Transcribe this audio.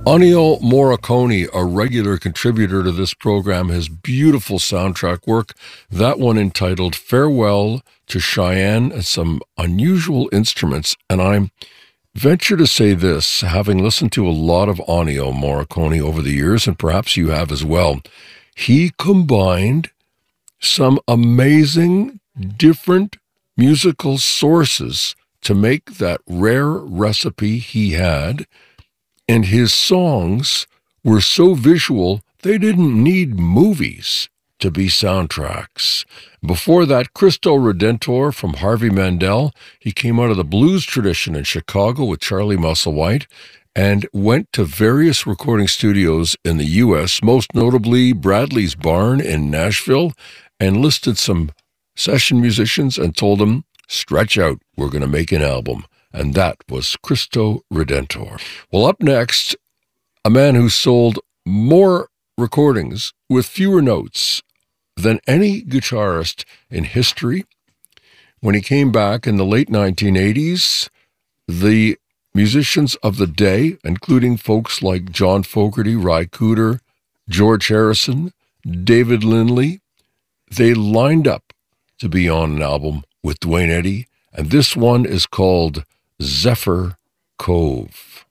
Ennio Morricone, a regular contributor to this program, has beautiful soundtrack work. That one entitled Farewell to Cheyenne and some unusual instruments. And I venture to say this, having listened to a lot of Ennio Morricone over the years, and perhaps you have as well, he combined some amazing different musical sources to make that rare recipe he had. And his songs were so visual, they didn't need movies to be soundtracks. Before that, Cristo Redentor from Harvey Mandel. He came out of the blues tradition in Chicago with Charlie Musselwhite and went to various recording studios in the U.S., most notably Bradley's Barn in Nashville, and listed some session musicians and told them, stretch out, we're going to make an album. And that was Cristo Redentor. Well, up next, a man who sold more recordings with fewer notes than any guitarist in history. When he came back in the late 1980s, the musicians of the day, including folks like John Fogerty, Ry Cooder, George Harrison, David Lindley, they lined up to be on an album with Duane Eddy, and this one is called Zephyr Cove.